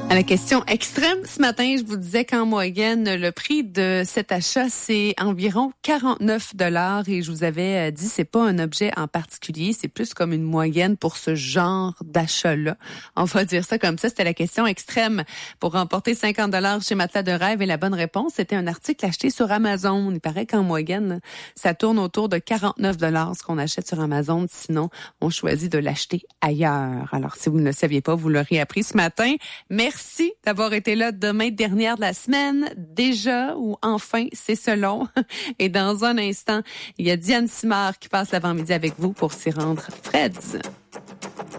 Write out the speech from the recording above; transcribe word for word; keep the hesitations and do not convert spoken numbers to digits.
À la question extrême, ce matin, je vous disais qu'en moyenne, le prix de cet achat, c'est environ quarante-neuf dollars et je vous avais dit, c'est pas un objet en particulier, c'est plus comme une moyenne pour ce genre d'achat-là. On va dire ça comme ça. C'était la question extrême pour remporter cinquante dollars chez Matelas de Rêve et la bonne réponse, c'était un article acheté sur Amazon. Il paraît qu'en moyenne, ça tourne autour de quarante-neuf dollars ce qu'on achète sur Amazon. Sinon, on choisit de l'acheter ailleurs. Alors, si vous ne le saviez pas, vous l'aurez appris ce matin. Merci. Merci d'avoir été là demain, dernière de la semaine, déjà, ou enfin, c'est selon. Et dans un instant, il y a Diane Simard qui passe l'avant-midi avec vous pour s'y rendre. Freds.